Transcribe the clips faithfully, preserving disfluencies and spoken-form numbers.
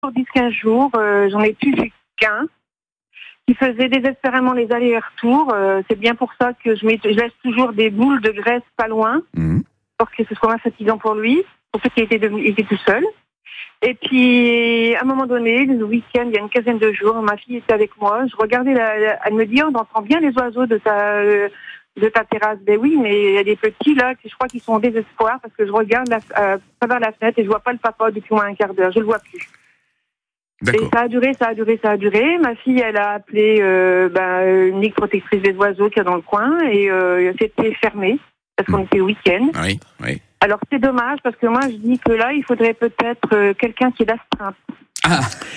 Pour dix quinze jours, euh, j'en ai plus vu qu'un qui faisait désespérément les allers et retours. Euh, c'est bien pour ça que je, mets, je laisse toujours des boules de graisse pas loin, mmh. pour que ce soit moins fatigant pour lui, pour ceux qui étaient, de, étaient tout seuls. Et puis, à un moment donné, le week-end, il y a une quinzaine de jours, ma fille était avec moi. Je regardais, la, la, elle me dit, on entend bien les oiseaux de ta, euh, de ta terrasse. Ben oui, mais il y a des petits là, je crois qu'ils sont en désespoir parce que je regarde la, euh, à travers la fenêtre et je vois pas le papa depuis au moins un quart d'heure. Je le vois plus. D'accord. Et ça a duré, ça a duré, ça a duré. Ma fille, elle a appelé euh, ben, une ligue protectrice des oiseaux qui est dans le coin et euh, c'était fermé parce qu'on mmh. était le week-end. Oui, oui. Alors c'est dommage parce que moi je dis que là il faudrait peut-être euh, quelqu'un qui est d'astreinte. Ah,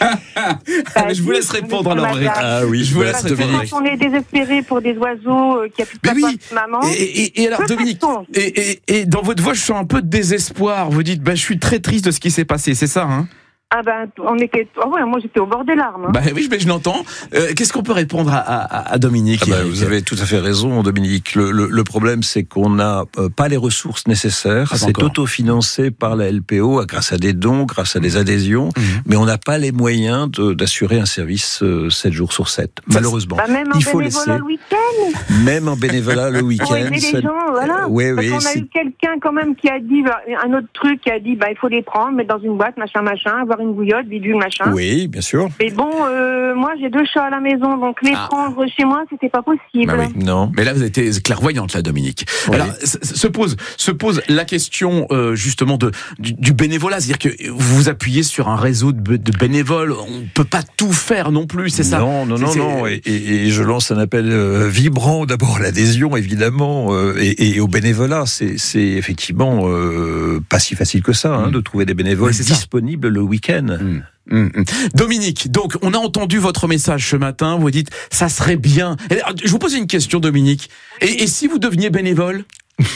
bah, je vous laisse répondre alors. Ah oui, je vous laisse répondre. Quand on est désespéré pour des oiseaux euh, qui a plus de papa, oui. de maman. Et, et, et alors Dominique, et, et, et dans votre voix je sens un peu de désespoir. Vous dites, bah, je suis très triste de ce qui s'est passé, c'est ça, hein? Ah ben, on était. Oh ouais, moi j'étais au bord des larmes. Hein. Bah oui, mais je l'entends. Euh, qu'est-ce qu'on peut répondre à, à, à Dominique? Ah bah, vous avez tout à fait raison, Dominique. Le, le, le problème, c'est qu'on n'a euh, pas les ressources nécessaires. Ah, c'est autofinancé par la L P O grâce à des dons, grâce à des adhésions, mmh. mais on n'a pas les moyens de, d'assurer un service euh, sept jours sur sept. Malheureusement, bah, même en il faut laisser. Le week-end. Même en bénévolat le week-end. Pour aider les gens, voilà. Euh, oui, Parce oui. qu'on a c'est... eu quelqu'un quand même qui a dit un autre truc, qui a dit bah il faut les prendre, mettre dans une boîte, machin, machin, avoir une bouillotte, bidule. Machin. Oui, bien sûr. Mais bon, euh, moi j'ai deux chats à la maison, donc les ah. prendre chez moi, c'était pas possible. Bah oui. Non. Mais là, vous avez été clairvoyante, là, Dominique. Oui. Alors, se pose, se pose la question euh, justement de du, du bénévolat, c'est-à-dire que vous vous appuyez sur un réseau de, de bénévoles. On peut pas tout faire non plus, c'est ça? Non, non, c'est, non, c'est... non. Et, et, et je lance un appel euh, vibrant d'abord à l'adhésion, évidemment, euh, et, et au bénévolat. C'est, c'est effectivement euh, pas si facile que ça, hein, mmh. de trouver des bénévoles oui, disponibles ça. Le week-end. Mmh. Mmh. Dominique, donc on a entendu votre message ce matin, vous dites ça serait bien. Je vous pose une question, Dominique. Et, et si vous deveniez bénévole?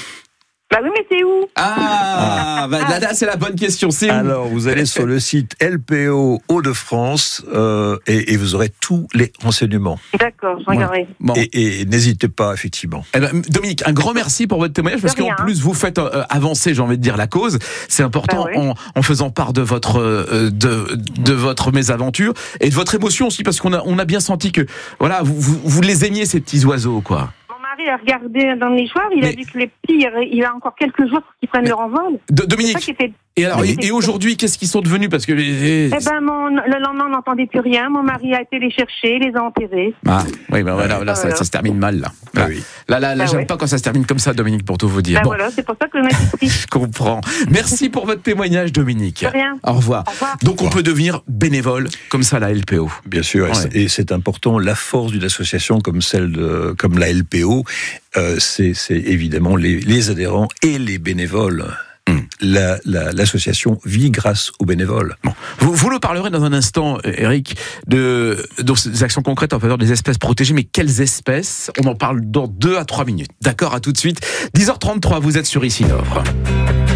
Bah oui, mais c'est où? Ah, bah, là, là, c'est la bonne question. C'est où? Alors, vous allez sur le site L P O Hauts-de-France euh, et, et vous aurez tous les renseignements. D'accord, je regarderai. Bon. Et, et n'hésitez pas, effectivement. Eh ben, Dominique, un grand merci pour votre témoignage parce qu'en plus vous faites euh, avancer, j'ai envie de dire, la cause. C'est important bah oui. en, en faisant part de votre euh, de de votre mésaventure et de votre émotion aussi parce qu'on a on a bien senti que voilà vous vous, vous les aimiez ces petits oiseaux quoi. Il a regardé dans le nichoir, il mais... a dit que les petits, il a encore quelques jours pour qu'ils prennent mais... leur envol. De, Dominique, était... et alors, et, et aujourd'hui, qu'est-ce qu'ils sont devenus? Parce que les... Eh ben, mon, le lendemain, on n'entendait plus rien. Mon mari a été les chercher, les a enterrés. Ah, oui, ben voilà, là, ça, ça se termine mal, là. Là, oui. là, là, là bah j'aime ouais. pas quand ça se termine comme ça, Dominique, pour tout vous dire. Ben bon. Voilà, c'est pour ça que je m'ai dit. Je comprends. Merci pour votre témoignage, Dominique. De rien. Au revoir. Au revoir. Donc, on peut devenir bénévole, comme ça, la L P O. Bien sûr, ouais. et c'est important, la force d'une association comme celle de, comme la L P O, euh, c'est, c'est évidemment les, les adhérents et les bénévoles. Mmh. La, la, l'association vit grâce aux bénévoles. Bon. Vous, vous nous parlerez dans un instant, Eric, de, de des actions concrètes en faveur des espèces protégées. Mais quelles espèces? On en parle dans deux à trois minutes. D'accord, à tout de suite. dix heures trente-trois, vous êtes sur Ici Nord.